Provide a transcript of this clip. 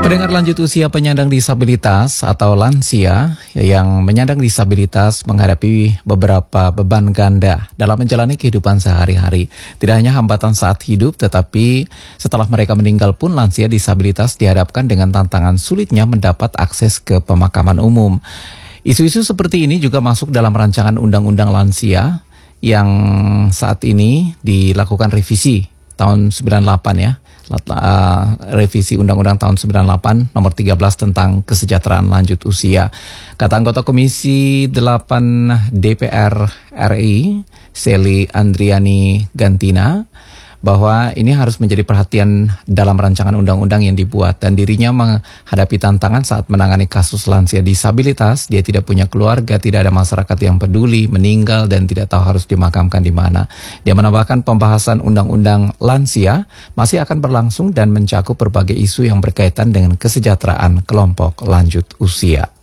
Pendengar lanjut usia penyandang disabilitas atau lansia yang menyandang disabilitas menghadapi beberapa beban ganda dalam menjalani kehidupan sehari-hari. Tidak hanya hambatan saat hidup, tetapi setelah mereka meninggal pun lansia disabilitas dihadapkan dengan tantangan sulitnya mendapat akses ke pemakaman umum. Isu-isu seperti ini juga masuk dalam rancangan Undang-Undang Lansia yang saat ini dilakukan revisi tahun 98 ya. Revisi Undang-Undang tahun 98 nomor 13 tentang kesejahteraan lanjut usia. Kata anggota Komisi 8 DPR RI, Seli Andriani Gantina, bahwa ini harus menjadi perhatian dalam rancangan undang-undang yang dibuat, dan dirinya menghadapi tantangan saat menangani kasus lansia disabilitas. Dia tidak punya keluarga, tidak ada masyarakat yang peduli, meninggal dan tidak tahu harus dimakamkan di mana. Dia menambahkan pembahasan undang-undang lansia masih akan berlangsung dan mencakup berbagai isu yang berkaitan dengan kesejahteraan kelompok lanjut usia.